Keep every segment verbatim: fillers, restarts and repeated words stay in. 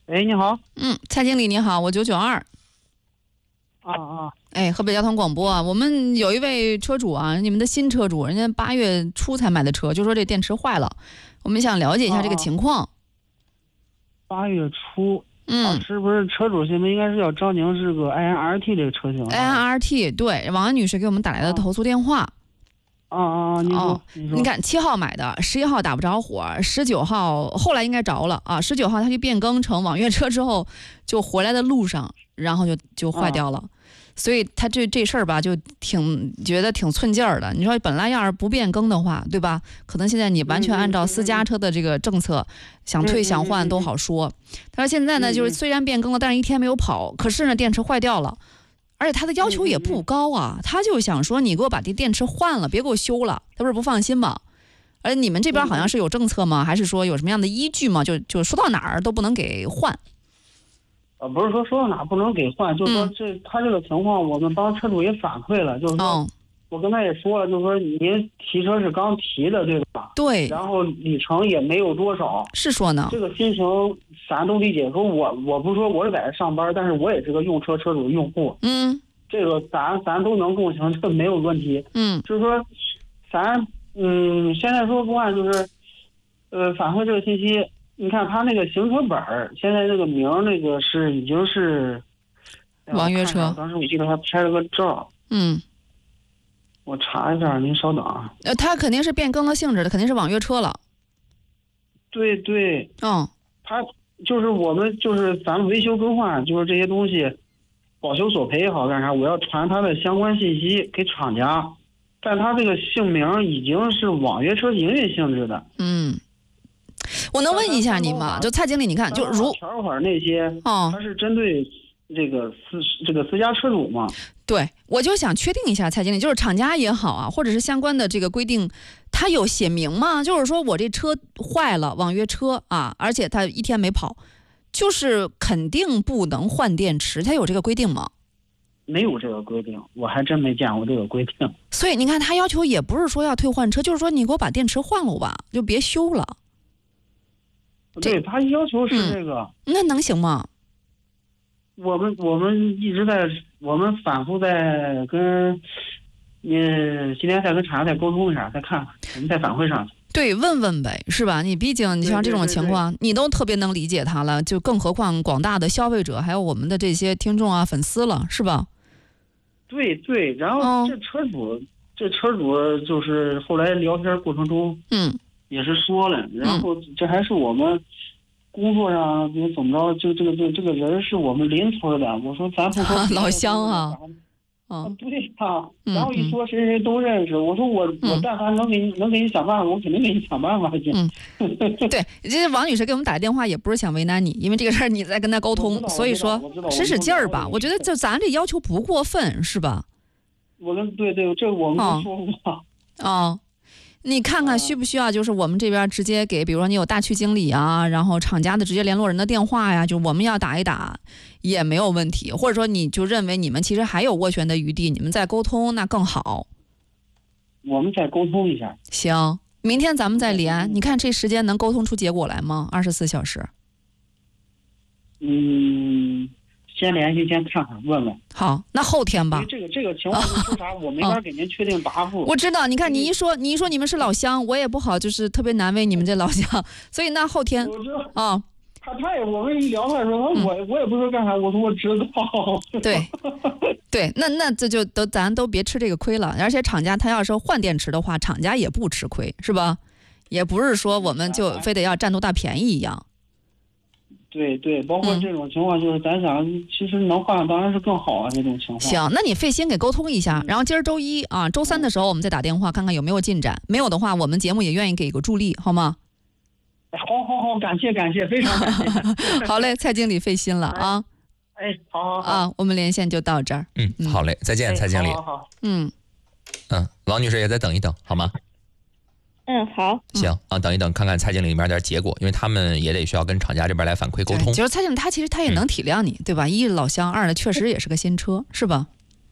哎，你好。 嗯，蔡经理你好，我九九二。 啊啊。 哎，河北交通广播啊，我们有一位车主啊，你们的新车主，人家八月初才买的车，就说这电池坏了，我们想了解一下这个情况。 八、啊、月初， 嗯、 啊，是不是车主现在应该是要张宁是个 I N R T 这个车型 ？I N R T 对，王安女士给我们打来的投诉电话。 啊啊啊！你说， 哦、 你说， 你看七号买的，十一号打不着火，十九号后来应该着了啊，十九号他去变更成网约车之后，就回来的路上，然后就就坏掉了。啊，所以他这这事儿吧，就挺觉得挺寸劲儿的。你说本来要是不变更的话，对吧？可能现在你完全按照私家车的这个政策，想退想换都好说。他说现在呢，就是虽然变更了，但是一天没有跑，可是呢电池坏掉了，而且他的要求也不高啊，他就想说你给我把这电池换了，别给我修了，他不是不放心吗？而你们这边好像是有政策吗？还是说有什么样的依据吗？就就说到哪儿都不能给换？ 呃，不是说说到哪不能给换，就是说这、嗯、他这个情况，我们帮车主也反馈了，就是说，哦、我跟他也说了，就是说您提车是刚提的，对吧？ 对。 然后里程也没有多少。 是说呢？ 这个心情咱都理解。说我我不是说我是在这上班，但是我也是个用车车主的用户。 嗯。这个咱咱都能共情，这没有问题。 嗯。 就是说，咱嗯现在说不按就是，呃反馈这个信息。你看他那个行车本儿，现在这个名那个是已经是网约车。 当时我记得他拍了个照。 嗯， 我查一下，您稍等啊。 呃，他肯定是变更了性质的，肯定是网约车了。 对对。 嗯。 他就是我们就是咱们维修更换，就是这些东西，保修索赔也好干啥，我要传他的相关信息给厂家，但他这个姓名已经是网约车营运性质的。 嗯。我能问一下你吗？就蔡经理，你看，就如条款那些， 哦， 他是针对这个私这个私家车主嘛？ 对，我就想确定一下，蔡经理，就是厂家也好啊，或者是相关的这个规定，他有写明吗？就是说我这车坏了，网约车啊，而且他一天没跑，就是肯定不能换电池，他有这个规定吗？ 没有这个规定，我还真没见过这个规定。 所以你看，他要求也不是说要退换车，就是说你给我把电池换了吧，就别修了。 对，他要求是这个、 嗯，那能行吗？ 我们我们一直在，我们反复在跟，嗯，今天再跟厂家再沟通一下，再看看，我们再反馈上去。 对，问问呗，是吧？你毕竟你像这种情况，你都特别能理解他了，就更何况广大的消费者，还有我们的这些听众啊、粉丝了，是吧？ 对对，然后这车主，哦、这车主就是后来聊天过程中， 嗯。 也是说了，然后这还是我们工作上你怎么着，就这个这这个人是我们邻村的，我说咱不说、 啊、老乡啊， 啊对啊，然后一说谁谁都认识，我说我、嗯、我但凡能给你能给你想办法，我肯定给你想办法去。 嗯，对，这王女士给我们打电话也不是想为难你，因为这个事儿你在跟她沟通，所以说使使劲儿吧，我觉得就咱这要求不过分，是吧？ 我跟对对，这我们都说过。 哦。哦你看看需不需要，就是我们这边直接给，比如说你有大区经理啊，然后厂家的直接联络人的电话呀，就我们要打一打也没有问题，或者说你就认为你们其实还有斡旋的余地，你们再沟通那更好。 我们再沟通一下。 行，明天咱们再连，你看这时间能沟通出结果来吗？二十四小时。 嗯。先联系，先看看，问问。 好，那后天吧。 这个这个情况是说啥，我没法给您确定答复。 我知道，你看你一说，你一说你们是老乡，我也不好，就是特别难为你们这老乡，所以那后天。 我知道。 啊。 他他也我们一聊，他说他我、嗯、我也不知道干啥，我说我知道。 对，对，那那这就都咱都别吃这个亏了，而且厂家他要说换电池的话，厂家也不吃亏，是吧？也不是说我们就非得要占多大便宜一样。 对对，包括这种情况，就是咱想，嗯、其实能换当然是更好啊。这种情况。 行，那你费心给沟通一下，然后今儿周一啊，周三的时候我们再打电话看看有没有进展。没有的话，我们节目也愿意给个助力，好吗？ 好好好，感谢感谢，非常感谢。 好嘞，蔡经理费心了啊。 哎，好好好啊，我们连线就到这儿。 嗯，嗯好嘞，再见，蔡经理。 好好好。 嗯嗯，王女士也再等一等，好吗？ 嗯，好， 行啊，等一等，看看蔡经理那边点结果，因为他们也得需要跟厂家这边来反馈沟通。 就是蔡经理他其实他也能体谅你，嗯、对吧？一是老乡，二呢确实也是个新车，是吧？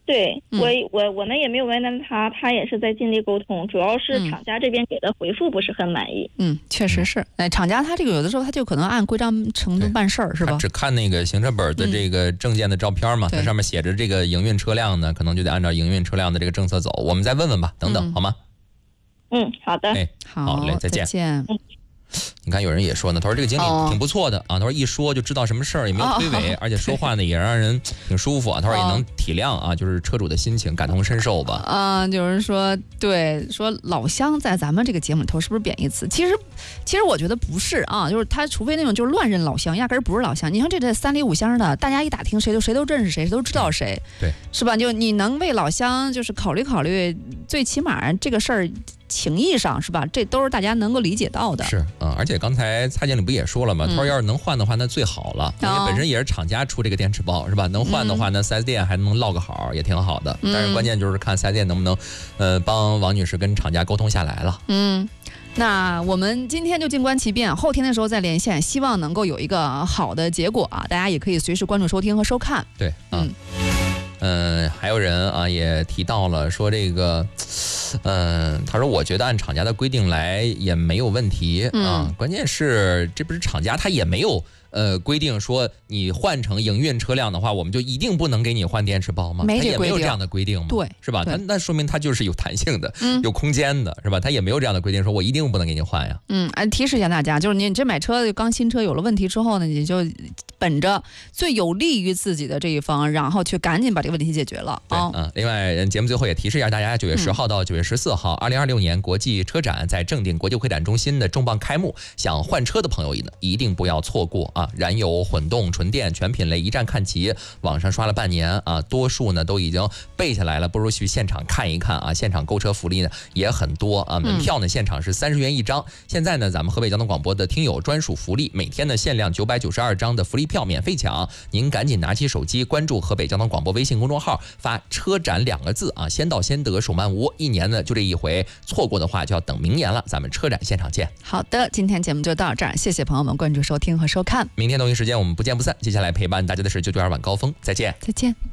对、 嗯、 我我我们也没有为难他，他也是在尽力沟通，主要是厂家这边给的回复不是很满意。 嗯，确实是。哎，厂家他这个有的时候他就可能按规章程度办事儿，是吧？ 只看那个行车本的这个证件的照片嘛，它、嗯、上面写着这个营运车辆呢，可能就得按照营运车辆的这个政策走。我们再问问吧，等等， 嗯、 好吗？ 嗯，好的。 哎，好嘞，再见。 再见。 嗯你看有人也说呢，他说这个经理挺不错的、哦、啊，他说一说就知道什么事儿，也没有推诿、哦，而且说话呢也让人挺舒服啊。他说也能体谅啊，就是车主的心情，感同身受吧。 啊、嗯，有人说对，说老乡在咱们这个节目里头是不是贬义词？其实，其实我觉得不是啊，就是他除非那种就是乱认老乡，压根儿不是老乡。你看这这三里五乡的，大家一打听谁都谁都认识谁，谁都知道谁， 对， 是吧？就你能为老乡就是考虑考虑，最起码这个事儿。情义上是吧？这都是大家能够理解到的。 是，嗯，而且刚才蔡经理不也说了吗？他说要是能换的话，那最好了， 嗯、 因为本身也是厂家出这个电池包，是吧？能换的话，那 四 S 店还能落个好，也挺好的。 嗯、 但是关键就是看四 S 店能不能，呃，帮王女士跟厂家沟通下来了。 嗯。那我们今天就静观其变，后天的时候再连线，希望能够有一个好的结果啊！大家也可以随时关注、收听和收看。 对，啊、嗯。嗯，还有人啊也提到了说这个，嗯，他说我觉得按厂家的规定来也没有问题啊， 嗯、 关键是这不是厂家他也没有呃规定说你换成营运车辆的话，我们就一定不能给你换电池包吗？ 没这他也没有这样的规定嘛， 对， 是吧？他那说明他就是有弹性的， 嗯、 有空间的，是吧？他也没有这样的规定说我一定不能给你换呀。 嗯，哎，提示一下大家，就是你这买车刚新车有了问题之后呢，你就本着最有利于自己的这一方，然后去赶紧把这个问题解决了。 对， 哦、 嗯，另外节目最后也提示一下大家，九月十号到九月十四号，二零二六年国际车展在正定国际会展中心的重磅开幕，想换车的朋友呢，一定不要错过啊！燃油、混动、纯电全品类一站看齐，网上刷了半年啊，多数呢都已经背下来了，不如去现场看一看啊！现场购车福利呢也很多啊，门票呢现场是三十元一张。现在呢，咱们河北交通广播的听友专属福利，每天呢限量九百九十二张的福利票免费抢，您赶紧拿起手机关注河北交通广播微信公众号，发车展两个字啊，先到先得，手慢无，一年呢就这一回，错过的话就要等明年了。咱们车展现场见。 好的，今天节目就到这儿，谢谢朋友们关注、收听和收看。 明天同一时间我们不见不散。接下来陪伴大家的是九九二晚高峰，再见， 再见。